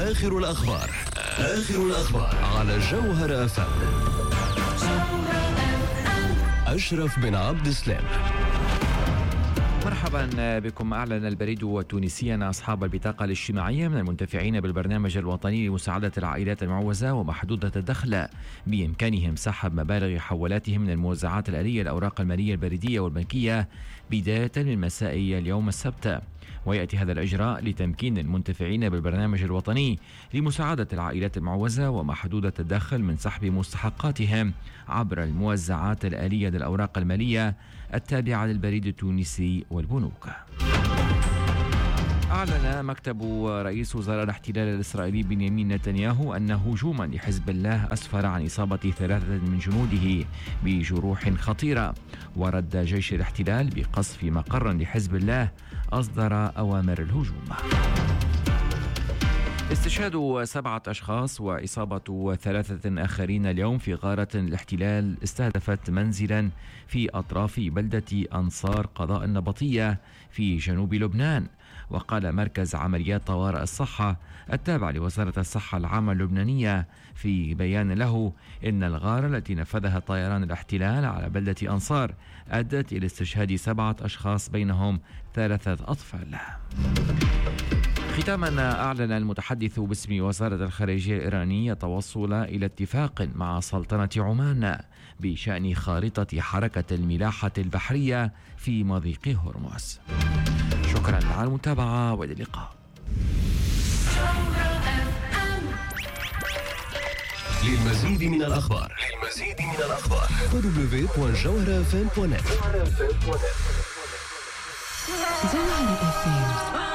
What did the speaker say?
آخر الأخبار على جوهر أفهم. أشرف بن عبد السلام. مرحبا بكم. أعلن البريد التونسي أن أصحاب البطاقة الاجتماعية من المنتفعين بالبرنامج الوطني لمساعدة العائلات المعوزة ومحدودة الدخل بإمكانهم سحب مبالغ حولاتهم من الموزعات الآلية الأوراق المالية البريدية والبنكية بداية من مساء اليوم السبت. ويأتي هذا الإجراء لتمكين المنتفعين بالبرنامج الوطني لمساعدة العائلات المعوزة ومحدودة الدخل من سحب مستحقاتهم عبر الموزعات الآلية للأوراق المالية التابعة للبريد التونسي والبنوك. أعلن مكتب رئيس وزراء الاحتلال الإسرائيلي بنيامين نتنياهو أن هجوما لحزب الله أسفر عن إصابة 3 من جنوده بجروح خطيرة. ورد جيش الاحتلال بقصف مقر لحزب الله أصدر أوامر الهجوم. استشهاد 7 أشخاص وإصابة 3 آخرين اليوم في غارة الاحتلال استهدفت منزلا في أطراف بلدة أنصار قضاء النبطية في جنوب لبنان. وقال مركز عمليات طوارئ الصحة التابع لوزارة الصحة العامة اللبنانية في بيان له إن الغارة التي نفذها طيران الاحتلال على بلدة أنصار أدت إلى استشهاد 7 أشخاص بينهم 3 أطفال. ختاما، أعلن المتحدث باسم وزارة الخارجية الإيرانية التوصل إلى اتفاق مع سلطنة عمان بشأن خارطة حركة الملاحة البحرية في مضيق هرمز. شكرا على المتابعة وإلى اللقاء. للمزيد من الأخبار www.jawharafm.net.